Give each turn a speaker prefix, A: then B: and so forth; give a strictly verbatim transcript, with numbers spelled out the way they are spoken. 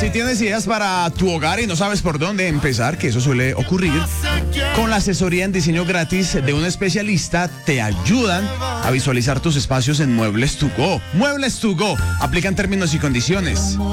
A: Si tienes ideas para tu hogar y no sabes por dónde empezar, que eso suele ocurrir, con la asesoría en diseño gratis de un especialista te ayudan a visualizar tus espacios en Muebles to Go. Muebles to Go. Aplican términos y condiciones.